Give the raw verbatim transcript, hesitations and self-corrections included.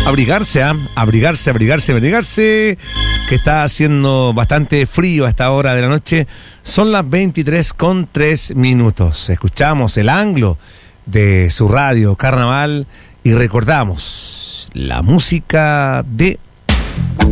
Abrigarse, ¿eh? abrigarse, abrigarse, abrigarse, que está haciendo bastante frío a esta hora de la noche. Son las veintitrés con tres minutos. Escuchamos el anglo de su radio Carnaval y recordamos la música de